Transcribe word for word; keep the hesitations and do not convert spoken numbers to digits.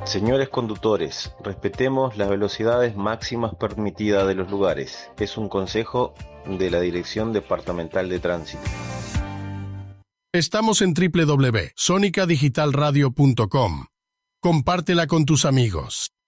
Señores conductores, respetemos las velocidades máximas permitidas de los lugares. Es un consejo de la Dirección Departamental de Tránsito. Estamos en doble u doble u doble u punto sonica digital radio punto com. Compártela con tus amigos.